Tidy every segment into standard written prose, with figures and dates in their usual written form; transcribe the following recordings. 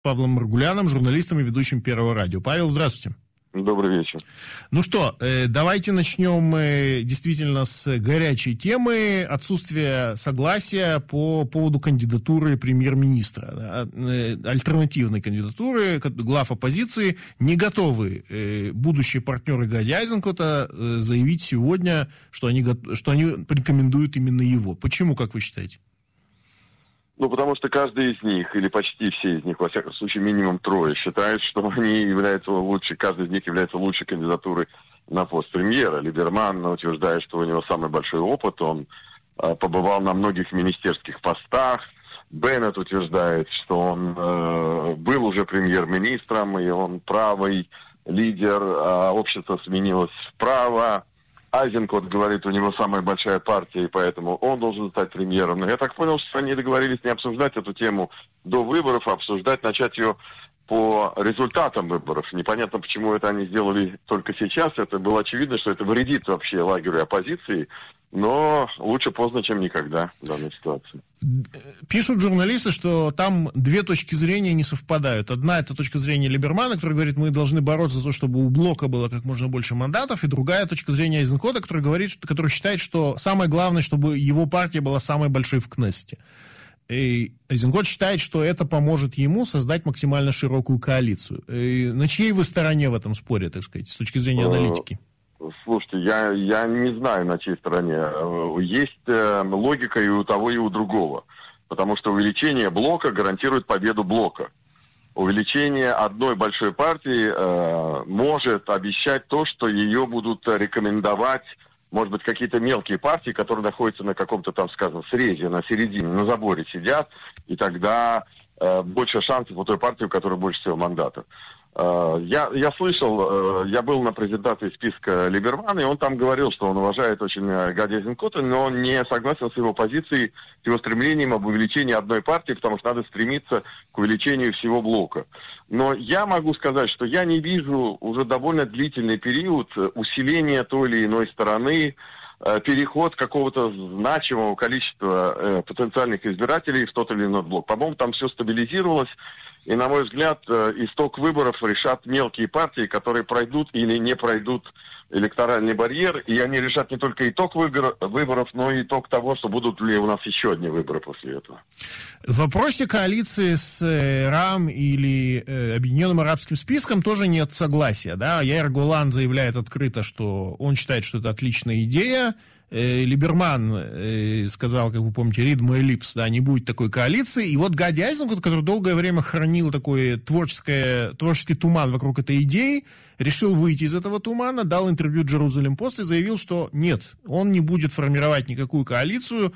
Павлом Маргуляном, журналистом и ведущим Первого радио. Павел, здравствуйте. Добрый вечер. Ну что, давайте начнем действительно с горячей темы отсутствия согласия по поводу кандидатуры премьер-министра. Альтернативной кандидатуры, глав оппозиции не готовы будущие партнеры Гади Айзенкота заявить сегодня, что они рекомендуют именно его. Почему, как вы считаете? Потому что каждый из них, или почти все из них, во всяком случае, минимум трое, считают, что они являются лучше, каждый из них является лучшей кандидатурой на пост премьера. Либерман утверждает, что у него самый большой опыт, он побывал на многих министерских постах. Беннет утверждает, что он был уже премьер-министром, и он правый лидер, а общество сменилось вправо. Айзенкот говорит, у него самая большая партия, и поэтому он должен стать премьером. Но я так понял, что они договорились не обсуждать эту тему до выборов, а начать ее по результатам выборов. Непонятно, почему это они сделали только сейчас. Это было очевидно, что это вредит вообще лагерю оппозиции. Но лучше поздно, чем никогда в данной ситуации. Пишут журналисты, что там две точки зрения не совпадают. Одна — это точка зрения Либермана, который говорит, мы должны бороться за то, чтобы у Блока было как можно больше мандатов. И другая точка зрения Айзенкота, который считает, что самое главное, чтобы его партия была самой большой в Кнессете. И Айзенкот считает, что это поможет ему создать максимально широкую коалицию. И на чьей вы стороне в этом споре, так сказать, с точки зрения аналитики? Слушайте, я не знаю, на чьей стороне. Есть логика и у того, и у другого. Потому что увеличение Блока гарантирует победу Блока. Увеличение одной большой партии может обещать то, что ее будут рекомендовать, может быть, какие-то мелкие партии, которые находятся на каком-то там, скажем, срезе, на середине, на заборе сидят, и тогда больше шансов у той партии, у которой больше всего мандатов. Я слышал, я был на презентации списка Либермана, и он там говорил, что он уважает очень Гади Айзенкота, но он не согласен с его позицией, с его стремлением об увеличении одной партии, потому что надо стремиться к увеличению всего блока. Но я могу сказать, что я не вижу уже довольно длительный период усиления той или иной стороны, переход какого-то значимого количества потенциальных избирателей в тот или иной блок. По-моему, там все стабилизировалось. И, на мой взгляд, итог выборов решат мелкие партии, которые пройдут или не пройдут электоральный барьер. И они решат не только итог выборов, но и итог того, что будут ли у нас еще одни выборы после этого. В вопросе коалиции с РАМ или Объединенным арабским списком тоже нет согласия. Да? Яир Голан заявляет открыто, что он считает, что это отличная идея. Либерман сказал, как вы помните, read my lips, да, не будет такой коалиции. И вот Гади Айзенкот, который долгое время хранил такой творческий туман вокруг этой идеи, решил выйти из этого тумана, дал интервью Jerusalem Post и заявил, что нет, он не будет формировать никакую коалицию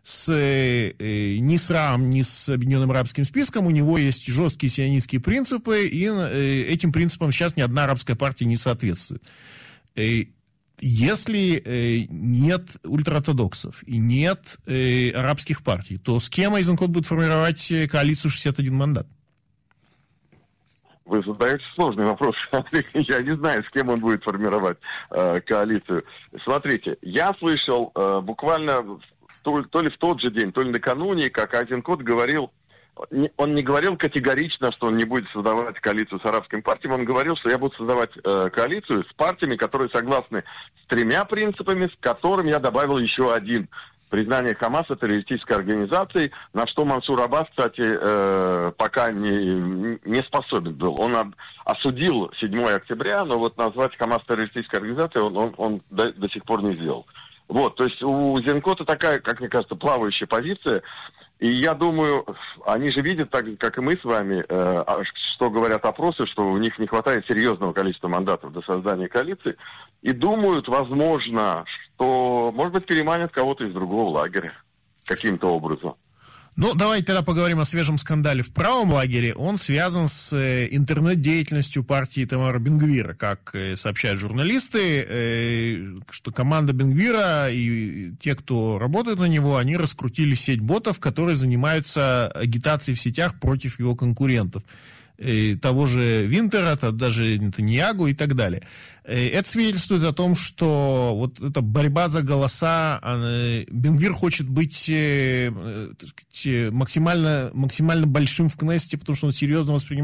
ни с РАМ, ни с Объединенным арабским списком. У него есть жесткие сионистские принципы, и этим принципам сейчас ни одна арабская партия не соответствует. Если нет ультраортодоксов и нет арабских партий, то с кем Айзенкот будет формировать коалицию 61 мандат? Вы задаете сложный вопрос. Я не знаю, с кем он будет формировать коалицию. Смотрите, я слышал буквально то ли в тот же день, то ли накануне, как Айзенкот говорил, он не говорил категорично, что он не будет создавать коалицию с арабскими партиями. Он говорил, что я буду создавать коалицию с партиями, которые согласны с тремя принципами, с которым я добавил еще один. Признание Хамаса террористической организацией, на что Мансур Аббас, кстати, пока не способен был. Он осудил 7 октября, но вот назвать Хамас террористической организацией он до сих пор не сделал. Вот, то есть у Айзенкота такая, как мне кажется, плавающая позиция. И я думаю, они же видят, так же, как и мы с вами, что говорят опросы, что у них не хватает серьезного количества мандатов до создания коалиции. И думают, возможно, что, может быть, переманят кого-то из другого лагеря каким-то образом. Ну, давайте тогда поговорим о свежем скандале в правом лагере. Он связан с интернет-деятельностью партии Итамара Бен-Гвира. Как сообщают журналисты, что команда Бен-Гвира и те, кто работает на него, они раскрутили сеть ботов, которые занимаются агитацией в сетях против его конкурентов. того же Винтера, даже Нетаньягу и так далее. Это свидетельствует о том, что вот эта борьба за голоса, Бен-Гвир хочет быть максимально большим в Кнессете, потому что он серьезно воспринимает